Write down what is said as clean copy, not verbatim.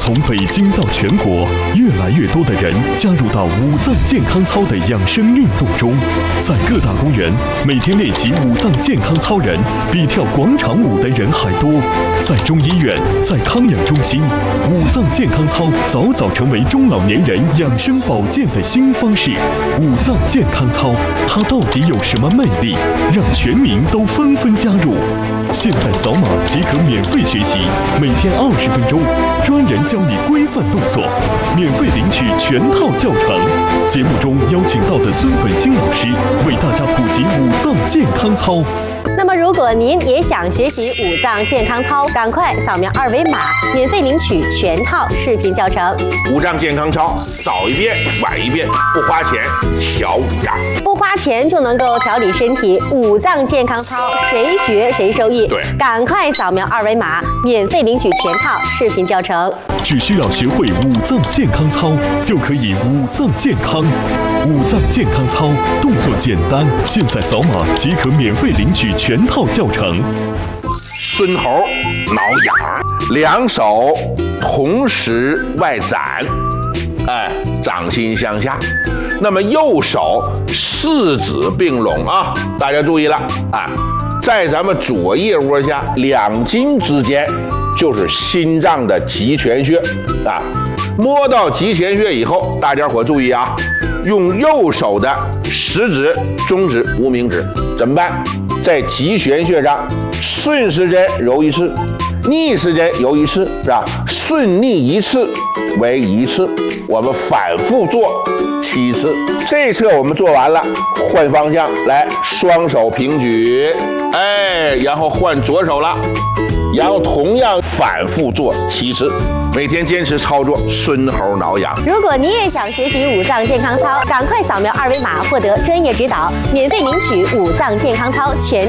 从北京到全国，越来越多的人加入到五脏健康操的养生运动中。在各大公园，每天练习五脏健康操人比跳广场舞的人还多。在中医院，在康养中心，五脏健康操早早成为中老年人养生保健的新方式。五脏健康操，它到底有什么魅力，让全民都纷纷加入？现在扫码即可免费学习，每天20分钟，专人教你规范动作，免费领取全套教程。节目中邀请到的孙本兴老师为大家普及五脏健康操。 那么，如果您也想学习五脏健康操，赶快扫描2维码，免费领取全套视频教程。 五脏健康操，早一遍晚一遍，不花钱，小五脏， 不花钱就能够调理身体。五脏健康操，谁学谁受益。 对， 赶快扫描2维码，免费领取全套视频教程。 只需要学会五脏健康操，就可以五脏健康。五脏健康操动作简单，现在扫码即可免费领取全套教程。 孙猴挠痒，两手同时外展，掌心向下。那么右手四指并拢啊，大家注意了啊，在咱们左腋窝下2筋之间就是心脏的极泉穴啊。摸到极泉穴以后，大家伙注意啊，用右手的食指、中指、无名指怎么办？在极泉穴上顺时针揉1次，逆时针揉1次，是吧？顺逆1次为1次，我们反复做7次。这侧我们做完了，换方向来，双手平举，然后换左手了，然后同样反复做7次。每天坚持操作，孙猴挠痒。 如果你也想学习五脏健康操，赶快扫描2维码，获得专业指导，免费领取五脏健康操全